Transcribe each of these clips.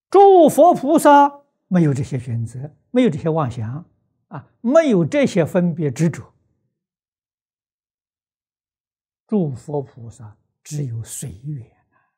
诸佛菩萨没有这些选择，没有这些妄想啊，没有这些分别执着。诸佛菩萨只有随缘。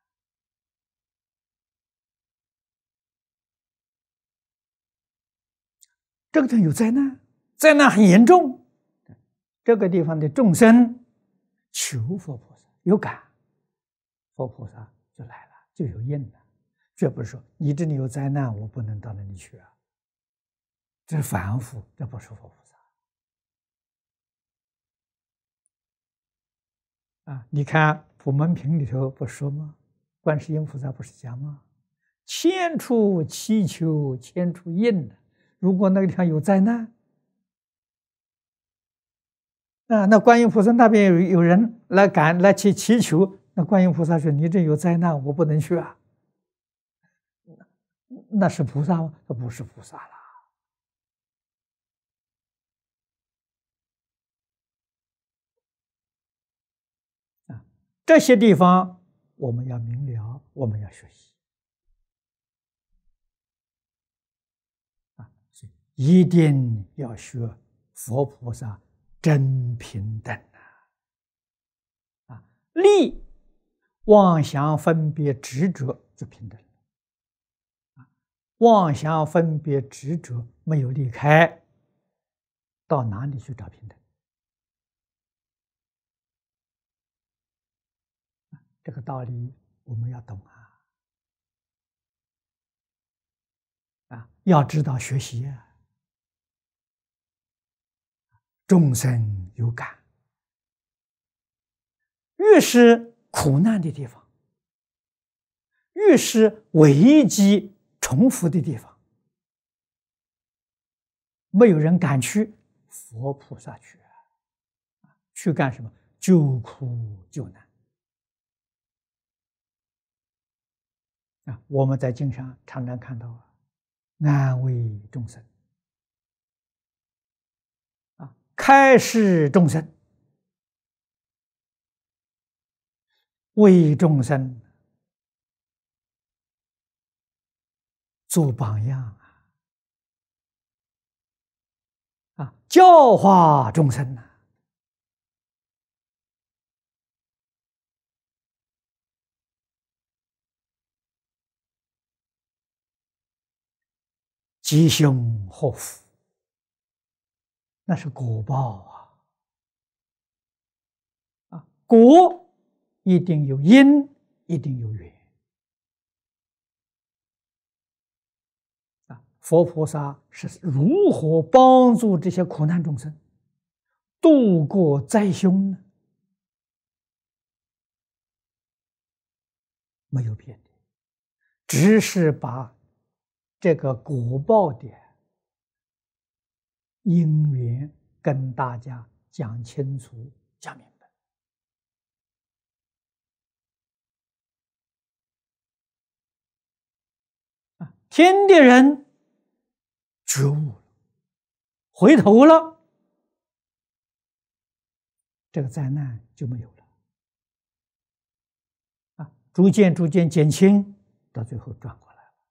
这个地方有灾难，灾难很严重，这个地方的众生求佛菩萨有感，佛菩萨就来了，就有应了。绝不是说你这里有灾难，我不能到那里去啊。这是凡夫，这不是佛菩萨啊！你看普门品里头不说吗？观世音菩萨不是讲吗？千处祈求，千处应的。如果那个地方有灾难啊，那观音菩萨那边有人来祈求，那观音菩萨说：“你这有灾难，我不能去啊。”那是菩萨吗？那不是菩萨了。啊，这些地方我们要明了，我们要学习啊，所以一定要学佛菩萨真平等啊！立妄想分别执着就平等了啊！妄想分别执着没有离开，到哪里去找平等？这个道理我们要懂啊！要知道学习啊！众生有感，越是苦难的地方，越是危机重复的地方，没有人敢去，佛菩萨去啊！去干什么？救苦救难啊！我们在经上常常看到安慰众生啊，开示众生，为众生做榜样啊，教化众生吉凶祸福，那是果报啊！果一定有因，一定有缘啊！佛菩萨是如何帮助这些苦难众生度过灾凶呢？没有别的，只是把这个果报的因缘跟大家讲清楚、讲明白啊！听的人觉悟了，回头了，这个灾难就没有了啊！逐渐减轻，到最后转过来了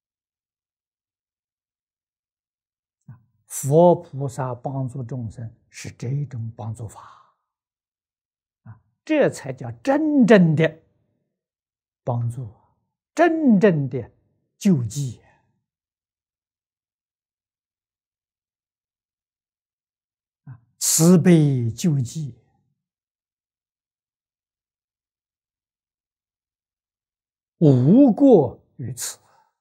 啊！佛菩萨帮助众生是这种帮助法啊，这才叫真正的帮助，真正的救济啊！慈悲救济，无过于此，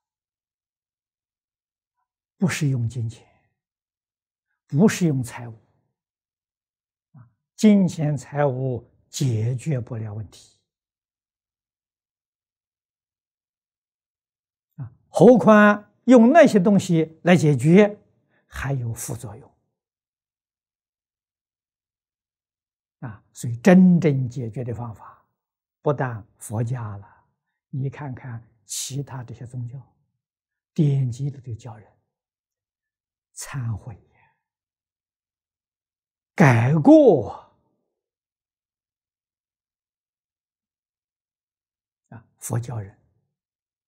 不是用金钱，不是用财物啊，金钱财物解决不了问题啊，何况用那些东西来解决，还有副作用啊！所以真正解决的方法，不但佛家了。你看看其他这些宗教典籍里头教人忏悔、改过啊，佛教人